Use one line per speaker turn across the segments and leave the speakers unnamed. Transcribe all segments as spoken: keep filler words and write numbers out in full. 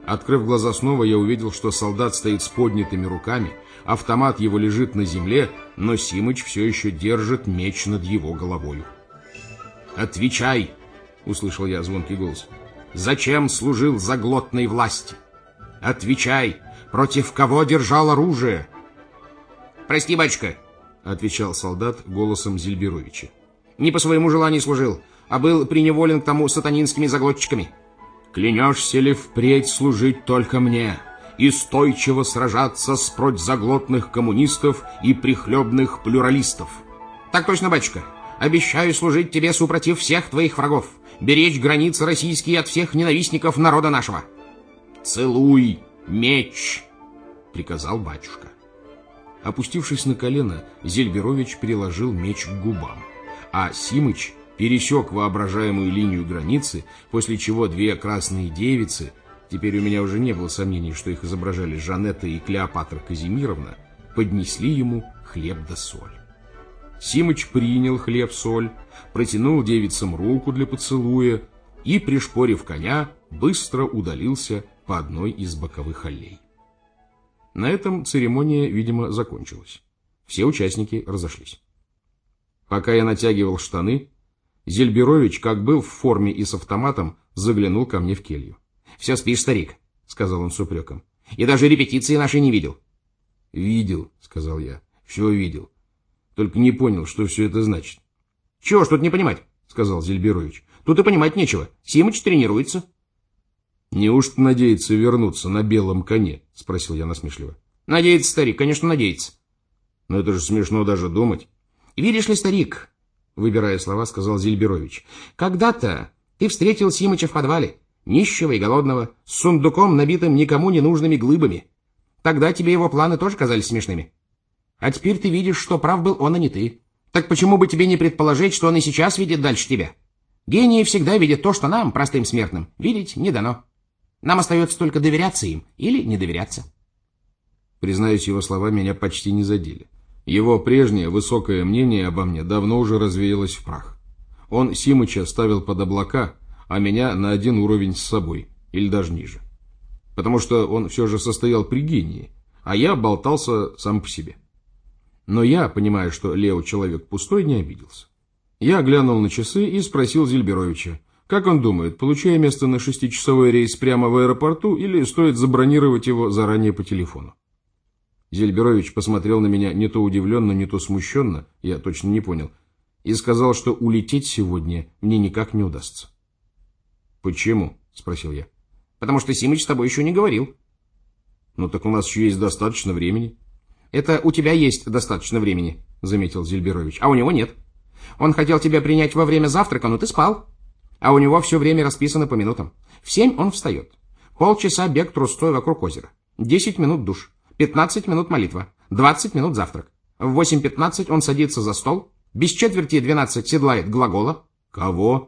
Открыв глаза снова, я увидел, что солдат стоит с поднятыми руками, автомат его лежит на земле, но Симыч все еще держит меч над его головою. «Отвечай!» — услышал я звонкий голос. «Зачем служил заглотной власти? Отвечай! Против кого держал оружие?» «Прости, батюшка!» — отвечал солдат голосом Зельберовича. «Не по своему желанию служил, а был приневолен к тому сатанинскими заглотчиками». «Клянешься ли впредь служить только мне и стойчиво сражаться с противозаглотных коммунистов и прихлебных плюралистов?» «Так точно, батюшка. Обещаю служить тебе супротив всех твоих врагов, беречь границы российские от всех ненавистников народа нашего». «Целуй меч!» — приказал батюшка. Опустившись на колено, Зельберович приложил меч к губам, а Симыч пересек воображаемую линию границы, после чего две красные девицы, теперь у меня уже не было сомнений, что их изображали Жанетта и Клеопатра Казимировна, поднесли ему хлеб да соль. Симыч принял хлеб-соль, протянул девицам руку для поцелуя и, пришпорив коня, быстро удалился по одной из боковых аллей. На этом церемония, видимо, закончилась. Все участники разошлись. Пока я натягивал штаны, Зельберович, как был в форме и с автоматом, заглянул ко мне в келью. «Все спишь, старик», — сказал он с упреком. «И даже репетиции нашей не видел». «Видел», — сказал я, — «все видел. Только не понял, что все это значит». «Чего ж тут не понимать?» — сказал Зельберович. «Тут и понимать нечего. Симыч тренируется». «Неужто надеется вернуться на белом коне?» — спросил я насмешливо. «Надеется, старик, конечно, надеется». «Но это же смешно даже думать». «Видишь ли, старик», — выбирая слова, сказал Зельберович, «когда-то ты встретил Симыча в подвале, нищего и голодного, с сундуком, набитым никому не нужными глыбами. Тогда тебе его планы тоже казались смешными. А теперь ты видишь, что прав был он, а не ты. Так почему бы тебе не предположить, что он и сейчас видит дальше тебя? Гении всегда видят то, что нам, простым смертным, видеть не дано. Нам остается только доверяться им или не доверяться». Признаюсь, его слова меня почти не задели. Его прежнее высокое мнение обо мне давно уже развеялось в прах. Он Симыча ставил под облака, а меня на один уровень с собой, или даже ниже. Потому что он все же состоял при гении, а я болтался сам по себе. Но я, понимая, что Лео человек пустой, не обиделся. Я глянул на часы и спросил Зельберовича, как он думает, получая место на шестичасовой рейс прямо в аэропорту или стоит забронировать его заранее по телефону. Зельберович посмотрел на меня не то удивленно, не то смущенно, я точно не понял, и сказал, что улететь сегодня мне никак не удастся. «Почему?» — спросил я. «Потому что Симыч с тобой еще не говорил». «Ну так у нас еще есть достаточно времени». «Это у тебя есть достаточно времени», — заметил Зельберович, — «а у него нет. Он хотел тебя принять во время завтрака, но ты спал. А у него все время расписано по минутам. В семь он встает. Полчаса бег трусцой вокруг озера. Десять минут душ. Пятнадцать минут молитва. Двадцать минут завтрак. В восемь пятнадцать он садится за стол. Без четверти двенадцать седлает глагола». «Кого?»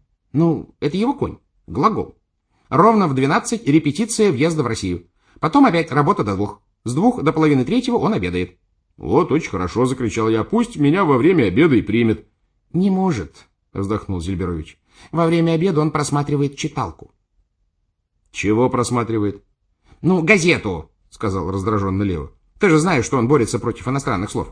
«Ну, это его конь. Глагол. Ровно в двенадцать репетиция въезда в Россию. Потом опять работа до двух. С двух до половины третьего он обедает». «Вот, очень хорошо», — закричал я. «Пусть меня во время обеда и примет». «Не может», — вздохнул Зельберович. «Во время обеда он просматривает читалку». «Чего просматривает?» «Ну, газету», — сказал раздраженно Лео. «Ты же знаешь, что он борется против иностранных слов».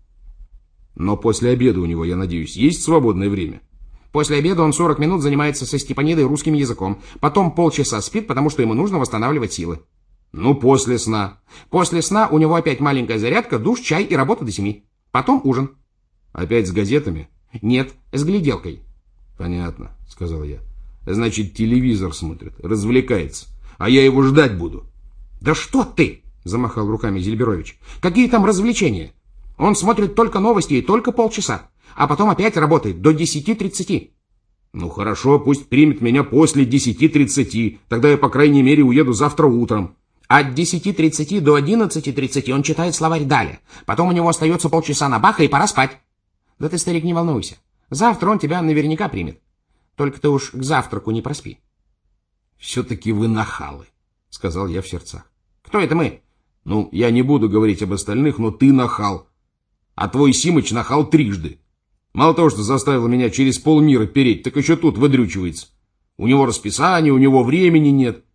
«Но после обеда у него, я надеюсь, есть свободное время?» «После обеда он сорок минут занимается со Степанидой русским языком. Потом полчаса спит, потому что ему нужно восстанавливать силы». «Ну, после сна». «После сна у него опять маленькая зарядка, душ, чай и работа до семи. Потом ужин». «Опять с газетами?» «Нет, с гляделкой». «Понятно», — сказал я. «Значит, телевизор смотрит, развлекается, а я его ждать буду». «Да что ты!» — замахал руками Зельберович. «Какие там развлечения? Он смотрит только новости и только полчаса, а потом опять работает до десяти тридцати». «Ну хорошо, пусть примет меня после десяти тридцати, тогда я, по крайней мере, уеду завтра утром». «От десяти тридцати до одиннадцати тридцати он читает словарь Даля, потом у него остается полчаса на Баха и пора спать». «Да ты, старик, не волнуйся. Завтра он тебя наверняка примет. Только ты уж к завтраку не проспи». «Все-таки вы нахалы», — сказал я в сердцах. «Кто это мы?» «Ну, я не буду говорить об остальных, но ты нахал. А твой Симыч нахал трижды. Мало того, что заставил меня через полмира переть, так еще тут выдрючивается. У него расписания, у него времени нет.